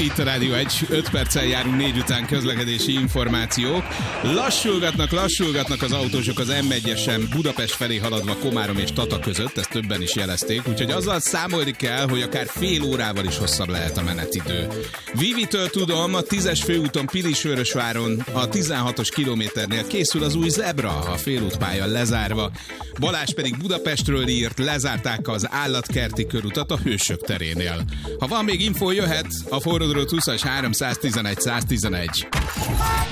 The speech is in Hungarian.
Itt a Rádió 1, 5 perccel járunk 4 után közlekedési információk. Lassulgatnak az autósok az M1-esen Budapest felé haladva Komárom és Tata között, ezt többen is jelezték, úgyhogy azzal számolni kell, hogy akár fél órával is hosszabb lehet a menetidő. Vivitől tudom, a 10-es főúton Pilisvörösváron a 16-os kilométernél készül az új zebra, a félútpálya lezárva. Balázs pedig Budapestről írt, lezárták az állatkerti körutat a Hősök terénél. Ha van még info, jöhet a forródról 20-as 311 111.